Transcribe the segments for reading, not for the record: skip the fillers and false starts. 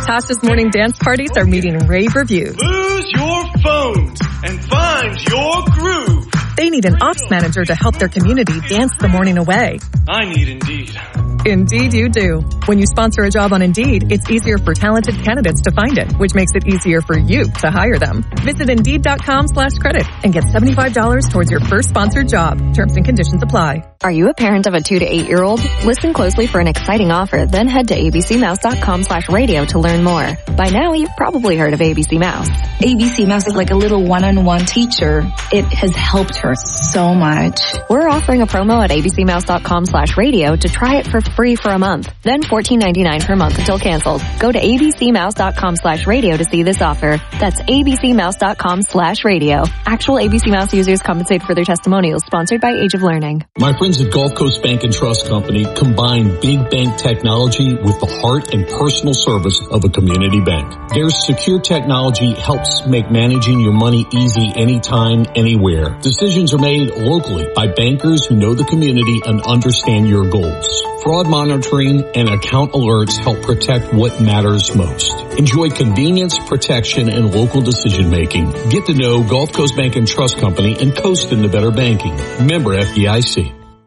Tasha's morning dance parties are meeting rave reviews. Lose your phones and find your groove. They need an ops manager to help their community dance the morning away. I need Indeed. Indeed you do. When you sponsor a job on Indeed, it's easier for talented candidates to find it, which makes it easier for you to hire them. Visit Indeed.com/credit and get $75 towards your first sponsored job. Terms and conditions apply. Are you a parent of a 2 to 8 year old? Listen closely for an exciting offer, then head to abcmouse.com/radio to learn more. By now, you've probably heard of ABC Mouse. ABC Mouse is like a little one-on-one teacher. It has helped her so much. We're offering a promo at abcmouse.com/radio to try it for free for a month, then $14.99 per month until canceled. Go to abcmouse.com/radio to see this offer. That's abcmouse.com/radio. Actual ABC Mouse users compensate for their testimonials, sponsored by Age of Learning. My friends at Gulf Coast Bank and Trust Company combine big bank technology with the heart and personal service of a community bank. Their secure technology helps make managing your money easy anytime, anywhere. Decisions are made locally by bankers who know the community and understand your goals. Fraud monitoring and account alerts help protect what matters most. Enjoy convenience, protection, and local decision making. Get to know Gulf Coast Bank and Trust Company and coast into better banking. Member FDIC.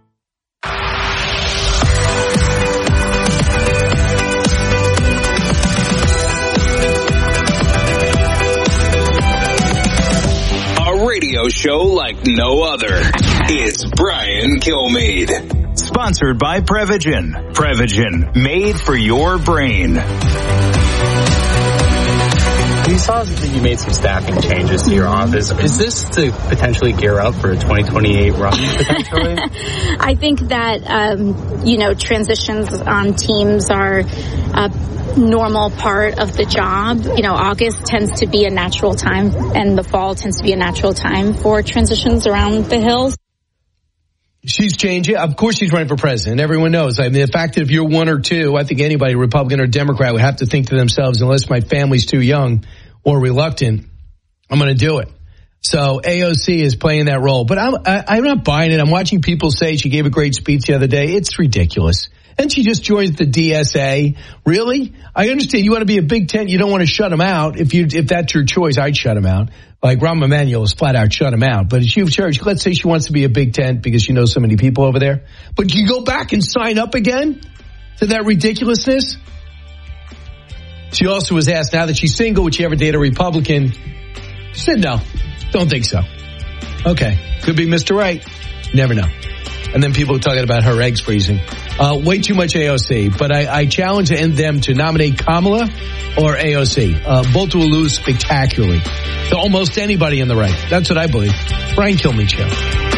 Show like no other is Brian Kilmeade. Sponsored by Prevagen. Prevagen, made for your brain. We saw that you made some staffing changes to your office. Is this to potentially gear up for a 2028 run, potentially? I think that, transitions on teams are normal part of the job. August tends to be a natural time, and the fall tends to be a natural time for transitions around the hills. She's changing. Of course she's running for president. Everyone knows. I mean, the fact that if you're one or two, I think anybody, Republican or Democrat, would have to think to themselves, unless my family's too young or reluctant, I'm going to do it. So AOC is playing that role. But I'm not buying it. I'm watching people say she gave a great speech the other day. It's ridiculous. And she just joined the DSA. Really? I understand you want to be a Big Tent. You don't want to shut them out. If that's your choice, I'd shut them out. Like Rahm Emanuel is flat out shut him out. But if you've church, let's say she wants to be a Big Tent because she knows so many people over there. But you go back and sign up again to that ridiculousness? She also was asked now that she's single, would she ever date a Republican? She said no. Don't think so. Okay. Could be Mr. Right. Never know. And then people are talking about her eggs freezing. Way too much AOC. But I challenge them to nominate Kamala or AOC. Both will lose spectacularly to almost anybody in the right. That's what I believe. Brian Kilmeade Show.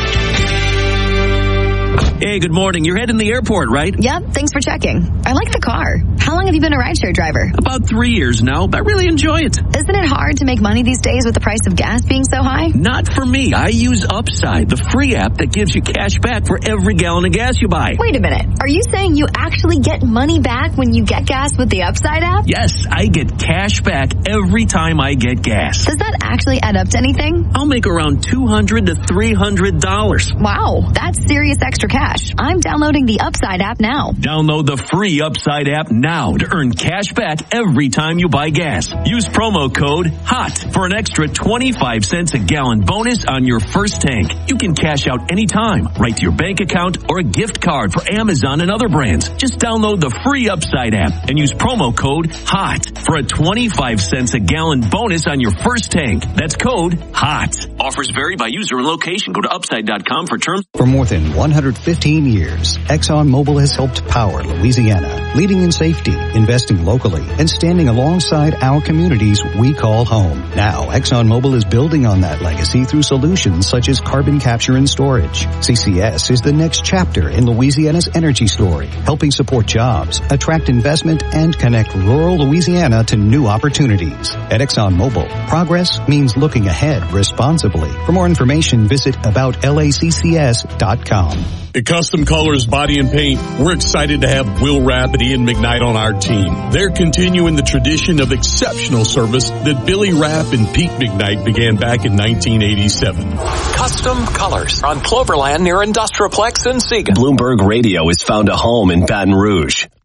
Hey, good morning. You're heading to the airport, right? Yep, thanks for checking. I like the car. How long have you been a rideshare driver? About 3 years now, but I really enjoy it. Isn't it hard to make money these days with the price of gas being so high? Not for me. I use Upside, the free app that gives you cash back for every gallon of gas you buy. Wait a minute. Are you saying you actually get money back when you get gas with the Upside app? Yes, I get cash back every time I get gas. Does that actually add up to anything? I'll make around $200 to $300. Wow, that's serious extra cash. I'm downloading the Upside app now. Download the free Upside app now to earn cash back every time you buy gas. Use promo code HOT for an extra 25 cents a gallon bonus on your first tank. You can cash out anytime, right to your bank account or a gift card for Amazon and other brands. Just download the free Upside app and use promo code HOT for a 25 cents a gallon bonus on your first tank. That's code HOT. Offers vary by user and location. Go to upside.com for terms. For more than 115 years, ExxonMobil has helped power Louisiana, leading in safety, investing locally, and standing alongside our communities we call home. Now, ExxonMobil is building on that legacy through solutions such as carbon capture and storage. CCS is the next chapter in Louisiana's energy story, helping support jobs, attract investment, and connect rural Louisiana to new opportunities. At ExxonMobil, progress means looking ahead responsibly. For more information, visit aboutlaccs.com. At Custom Colors Body and Paint, we're excited to have Will Rapp and Ian McKnight on our team. They're continuing the tradition of exceptional service that Billy Rapp and Pete McKnight began back in 1987. Custom Colors on Cloverland near Industrialplex in Siegen. Bloomberg Radio has found a home in Baton Rouge.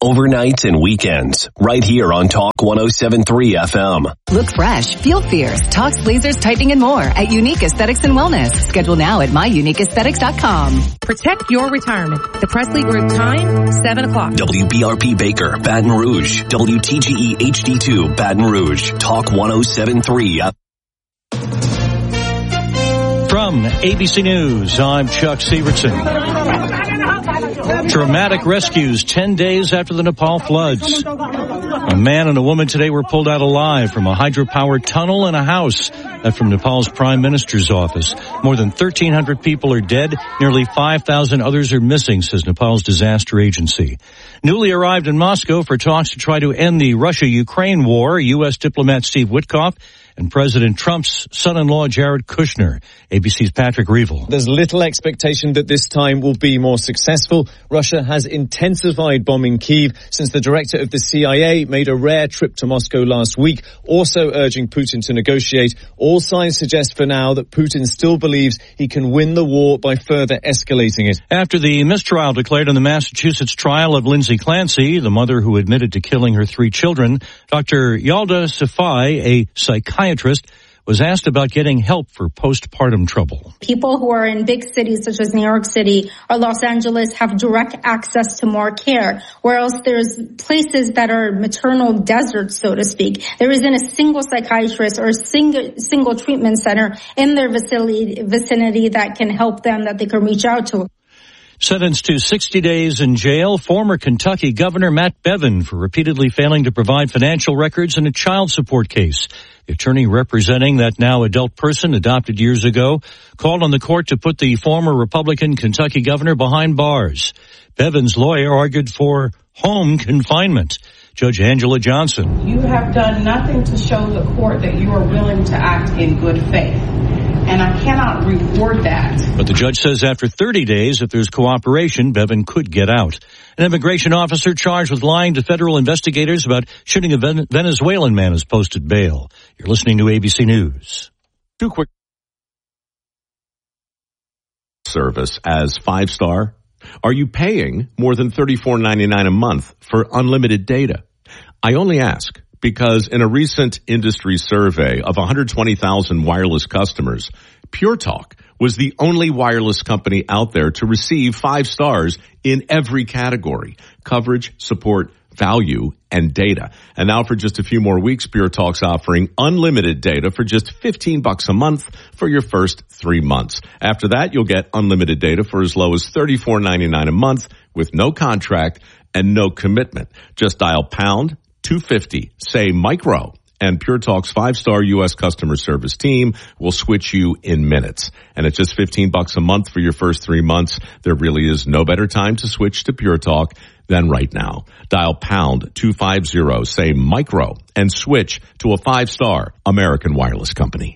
overnights and weekends, right here on Talk 107.3 FM. Look fresh, feel fierce. Talks, lasers, tightening, and more at Unique Aesthetics and Wellness. Schedule now at myuniqueaesthetics.com. Protect your retirement. The Presley Group time, 7 o'clock. WBRP Baker, Baton Rouge. WTGE HD2, Baton Rouge. Talk 107.3. From ABC News, I'm Chuck Severson. Dramatic rescues 10 days after the Nepal floods. A man and a woman today were pulled out alive from a hydropowered tunnel in a house. That from Nepal's Prime Minister's office. More than 1,300 people are dead. Nearly 5,000 others are missing, says Nepal's disaster agency. Newly arrived in Moscow for talks to try to end the Russia-Ukraine war, U.S. diplomat Steve Witkoff and President Trump's son-in-law Jared Kushner. ABC's Patrick Reevell. There's little expectation that this time will be more successful. Russia has intensified bombing Kyiv since the director of the CIA made a rare trip to Moscow last week, also urging Putin to negotiate. All signs suggest for now that Putin still believes he can win the war by further escalating it. After the mistrial declared in the Massachusetts trial of Lindsay Clancy, the mother who admitted to killing her 3 children, Dr. Yalda Safai, a psychiatrist, was asked about getting help for postpartum trouble. People who are in big cities such as New York City or Los Angeles have direct access to more care, whereas there's places that are maternal deserts, so to speak. There isn't a single psychiatrist or a single treatment center in their vicinity that can help them, that they can reach out to. Sentenced to 60 days in jail, former Kentucky Governor Matt Bevin for repeatedly failing to provide financial records in a child support case. The attorney representing that now adult person adopted years ago called on the court to put the former Republican Kentucky governor behind bars. Bevin's lawyer argued for home confinement. Judge Angela Johnson. You have done nothing to show the court that you are willing to act in good faith. And I cannot reward that. But the judge says after 30 days, if there's cooperation, Bevin could get out. An immigration officer charged with lying to federal investigators about shooting a Venezuelan man has posted bail. You're listening to ABC News. Two quick service as 5-star. Are you paying more than $34.99 a month for unlimited data? I only ask because in a recent industry survey of 120,000 wireless customers, Pure Talk was the only wireless company out there to receive 5 stars in every category: coverage, support, value, and data. And now for just a few more weeks, Pure Talk's offering unlimited data for just $15 a month for your first 3 months. After that, you'll get unlimited data for as low as $34.99 a month with no contract and no commitment. Just dial pound 250, say micro, and Pure Talk's 5-star U.S. customer service team will switch you in minutes. And at just $15 a month for your first 3 months, there really is no better time to switch to Pure Talk than right now. Dial pound 250, say micro, and switch to a 5-star American wireless company.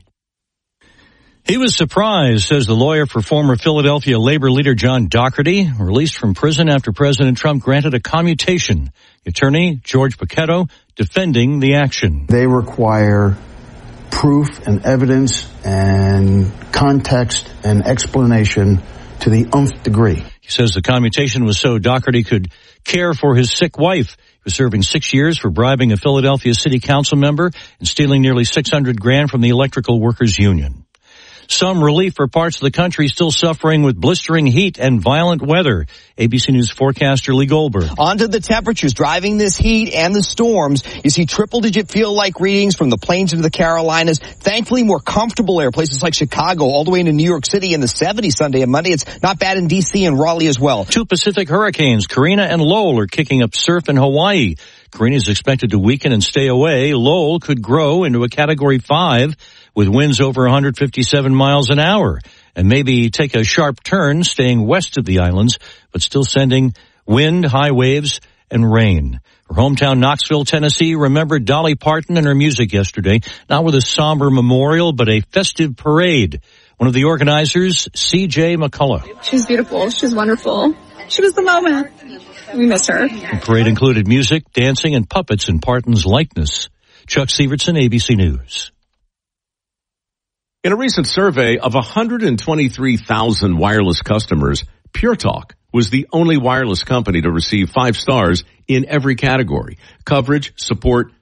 He was surprised, says the lawyer for former Philadelphia labor leader John Doherty, released from prison after President Trump granted a commutation. The attorney, George Paquetto, defending the action. They require proof and evidence and context and explanation to the nth degree. He says the commutation was so Doherty could care for his sick wife. He was serving 6 years for bribing a Philadelphia city council member and stealing nearly $600,000 from the Electrical Workers Union. Some relief for parts of the country still suffering with blistering heat and violent weather. ABC News forecaster Lee Goldberg. On to the temperatures driving this heat and the storms. You see triple-digit feel-like readings from the plains into the Carolinas. Thankfully, more comfortable air. Places like Chicago all the way into New York City in the 70s Sunday and Monday. It's not bad in D.C. and Raleigh as well. 2 Pacific hurricanes, Karina and Lowell, are kicking up surf in Hawaii. Karina is expected to weaken and stay away. Lowell could grow into a Category 5 with winds over 157 miles an hour and maybe take a sharp turn staying west of the islands, but still sending wind, high waves, and rain. Her hometown Knoxville, Tennessee, remembered Dolly Parton and her music yesterday, not with a somber memorial, but a festive parade. One of the organizers, C.J. McCullough. She's beautiful. She's wonderful. She was the moment. We miss her. The parade included music, dancing, and puppets in Parton's likeness. Chuck Severson, ABC News. In a recent survey of 123,000 wireless customers, Pure Talk was the only wireless company to receive 5 stars in every category: coverage, support,